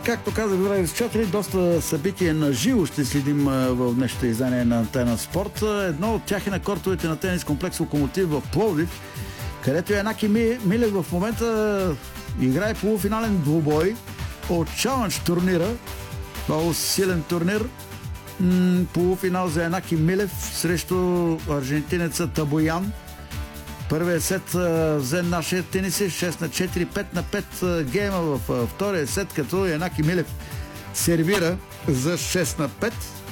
Както казах, драги слушатели, доста събития на живо ще следим в днешното издание на Антена Спорт. Едно от тях е на кортовете на тенис комплекс Локомотив в Пловдив, където Янаки Милев в момента играе полуфинален двубой от Чалъндж турнира. Много силен турнир. Полуфинал за Янаки Милев срещу аржентинеца Табоян. Първият сет взе нашия тениси 6-4, 5-5 гейма в втория сет, като Янаки Милев сервира за 6-5.